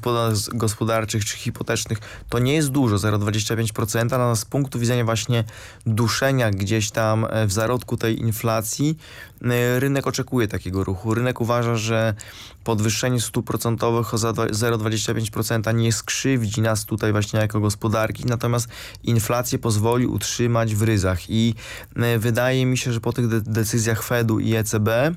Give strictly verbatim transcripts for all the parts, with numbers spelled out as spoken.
gospodarstw gospodarczych czy hipotecznych, to nie jest dużo, zero przecinek dwadzieścia pięć procent, natomiast z punktu widzenia właśnie duszenia gdzieś tam w zarodku tej inflacji, rynek oczekuje takiego ruchu. Rynek uważa, że podwyższenie stóp procentowych o zero przecinek dwadzieścia pięć procent nie skrzywdzi nas tutaj właśnie jako gospodarki, natomiast inflację pozwoli utrzymać w ryzach i wydaje mi się, że po tych de- decyzjach Fedu i E C B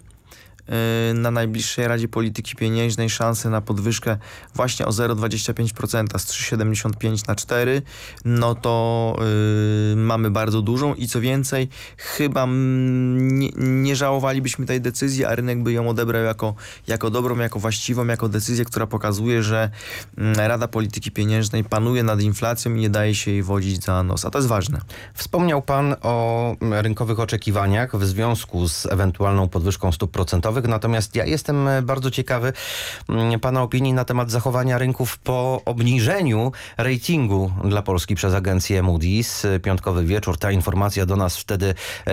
na najbliższej Radzie Polityki Pieniężnej szanse na podwyżkę właśnie o zero przecinek dwadzieścia pięć procent z trzy przecinek siedemdziesiąt pięć na cztery, no to yy, mamy bardzo dużą i co więcej, chyba mm, nie, nie żałowalibyśmy tej decyzji, a rynek by ją odebrał jako, jako dobrą, jako właściwą, jako decyzję, która pokazuje, że mm, Rada Polityki Pieniężnej panuje nad inflacją i nie daje się jej wodzić za nos, a to jest ważne. Wspomniał pan o rynkowych oczekiwaniach w związku z ewentualną podwyżką stóp procentowych. Natomiast ja jestem bardzo ciekawy pana opinii na temat zachowania rynków po obniżeniu ratingu dla Polski przez agencję Moody's. Piątkowy wieczór, ta informacja do nas wtedy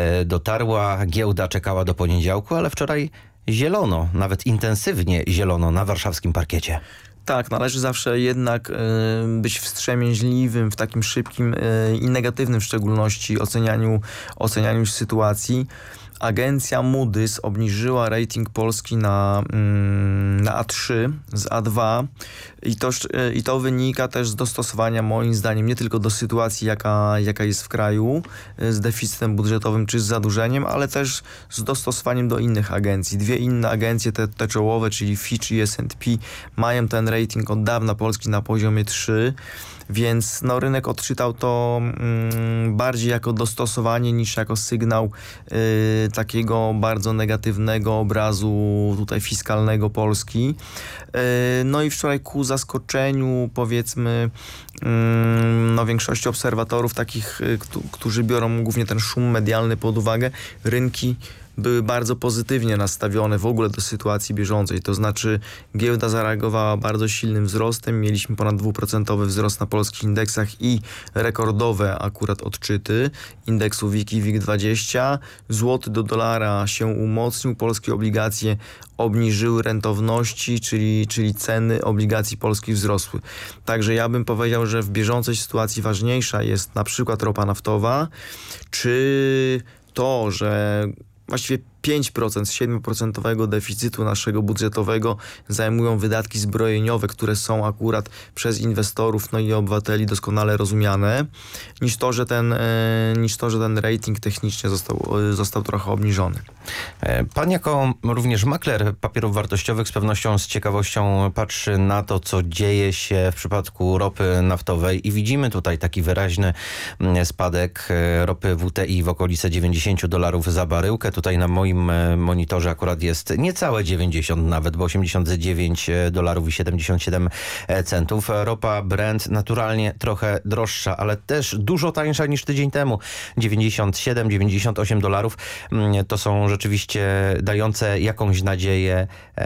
dotarła. Giełda czekała do poniedziałku, ale wczoraj zielono, nawet intensywnie zielono na warszawskim parkiecie. Tak, należy zawsze jednak y, być wstrzemięźliwym w takim szybkim y, i negatywnym w szczególności ocenianiu, ocenianiu sytuacji. Agencja Moody's obniżyła rating Polski na, mm, na A trzy z A dwa i to, i to wynika też z dostosowania moim zdaniem nie tylko do sytuacji, jaka, jaka jest w kraju z deficytem budżetowym czy z zadłużeniem, ale też z dostosowaniem do innych agencji. Dwie inne agencje, te, te czołowe, czyli Fitch i S and P, mają ten rating od dawna Polski na poziomie trzy. Więc no, rynek odczytał to mm, bardziej jako dostosowanie niż jako sygnał y, takiego bardzo negatywnego obrazu tutaj fiskalnego Polski. Y, no i wczoraj ku zaskoczeniu powiedzmy y, no, większości obserwatorów takich, y, którzy biorą głównie ten szum medialny pod uwagę, rynki były bardzo pozytywnie nastawione w ogóle do sytuacji bieżącej. To znaczy giełda zareagowała bardzo silnym wzrostem. Mieliśmy ponad dwuprocentowy wzrost na polskich indeksach i rekordowe akurat odczyty indeksu WIG i WIG dwadzieścia. Złoty do dolara się umocnił. Polskie obligacje obniżyły rentowności, czyli, czyli ceny obligacji polskich wzrosły. Także ja bym powiedział, że w bieżącej sytuacji ważniejsza jest na przykład ropa naftowa, czy to, że właściwie pięć procent z siedem procent deficytu naszego budżetowego zajmują wydatki zbrojeniowe, które są akurat przez inwestorów no i obywateli doskonale rozumiane, niż to, że ten, niż to, że ten rating technicznie został, został trochę obniżony. Pan jako również makler papierów wartościowych z pewnością z ciekawością patrzy na to, co dzieje się w przypadku ropy naftowej i widzimy tutaj taki wyraźny spadek ropy W T I w okolice dziewięćdziesiąt dolarów za baryłkę. Tutaj na moim monitorze akurat jest niecałe dziewięćdziesiąt nawet, bo osiemdziesiąt dziewięć dolarów i siedemdziesiąt siedem centów. Ropa Brent naturalnie trochę droższa, ale też dużo tańsza niż tydzień temu. dziewięćdziesiąt siedem dziewięćdziesiąt osiem dolarów. To są rzeczywiście dające jakąś nadzieję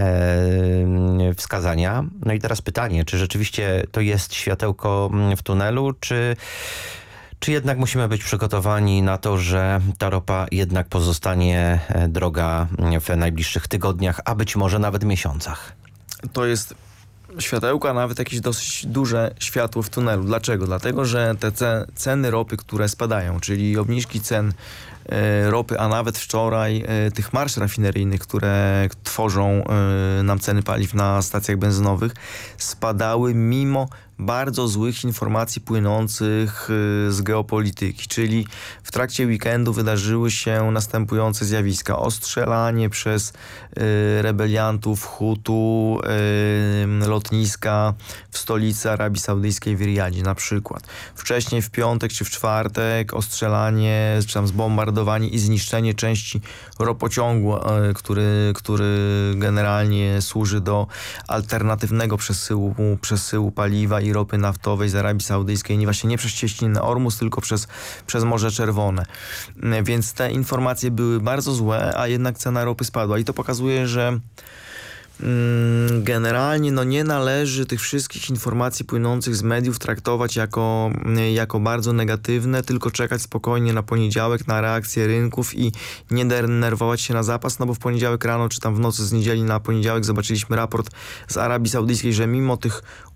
e, wskazania. No i teraz pytanie, czy rzeczywiście to jest światełko w tunelu, czy Czy jednak musimy być przygotowani na to, że ta ropa jednak pozostanie droga w najbliższych tygodniach, a być może nawet miesiącach? To jest światełko, a nawet jakieś dosyć duże światło w tunelu. Dlaczego? Dlatego, że te ce- ceny ropy, które spadają, czyli obniżki cen e, ropy, a nawet wczoraj e, tych marż rafineryjnych, które tworzą e, nam ceny paliw na stacjach benzynowych, spadały mimo bardzo złych informacji płynących z geopolityki, czyli w trakcie weekendu wydarzyły się następujące zjawiska. Ostrzelanie przez y, rebeliantów Hutu y, lotniska w stolicy Arabii Saudyjskiej w Riyadzie na przykład. Wcześniej w piątek czy w czwartek ostrzelanie, czy tam zbombardowanie i zniszczenie części ropociągu, y, który, który generalnie służy do alternatywnego przesyłu, przesyłu paliwa i ropy naftowej z Arabii Saudyjskiej, nie właśnie nie przez cieśninę Ormus, tylko przez, przez Morze Czerwone. Więc te informacje były bardzo złe, a jednak cena ropy spadła i to pokazuje, że generalnie no nie należy tych wszystkich informacji płynących z mediów traktować jako, jako bardzo negatywne, tylko czekać spokojnie na poniedziałek, na reakcję rynków i nie denerwować się na zapas, no bo w poniedziałek rano czy tam w nocy z niedzieli na poniedziałek zobaczyliśmy raport z Arabii Saudyjskiej, że mimo tych